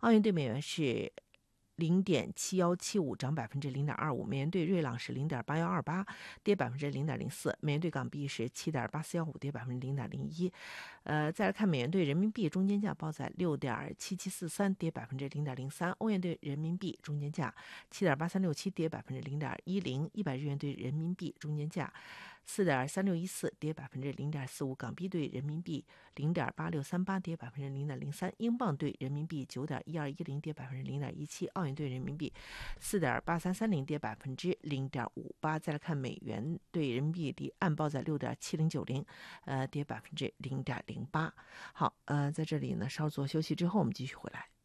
澳元兑美元是0.7175，涨0.25%。美元兑瑞郎是0.8128，跌0.04%。美元兑港币是7.8415，跌0.01%。再来看美元兑人民币中间价报在6.7743，跌0.03%。欧元兑人民币中间价7.8367，跌0.10%。100日元兑人民币中间价4.3614，跌0.45%。港币兑人民币0.8638，跌0.03%。英镑兑人民币9.1210，跌0.17%。澳元兑人民币4.8330，跌0.58%。再来看美元兑人民币离岸报在6.7090，跌0.08%。好，在这里呢稍作休息之后，我们继续回来。